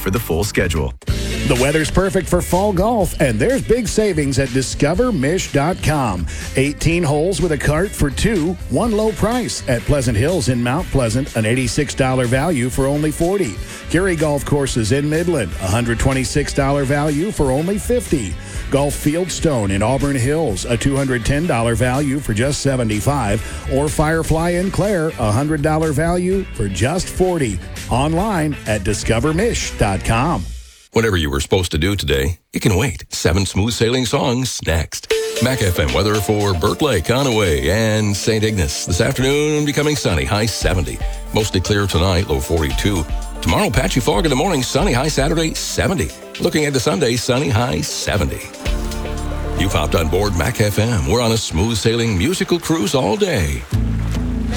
for the full schedule. The weather's perfect for fall golf, and there's big savings at discovermish.com. 18 holes with a cart for two, one low price at Pleasant Hills in Mount Pleasant, an $86 value for only $40. Gary Golf Courses in Midland, $126 value for only $50. Golf Fieldstone in Auburn Hills, a $210 value for just $75. Or Firefly in Clare, $100 value for just $40. Online at discovermish.com. Whatever you were supposed to do today, it can wait. 7 smooth sailing songs next. Mac FM weather for Burt Lake, Conaway, and St. Ignace. This afternoon, becoming sunny, high 70. Mostly clear tonight, low 42. Tomorrow, patchy fog in the morning, sunny, high Saturday, 70. Looking at the Sunday, sunny, high 70. You've hopped on board Mac FM. We're on a smooth sailing musical cruise all day.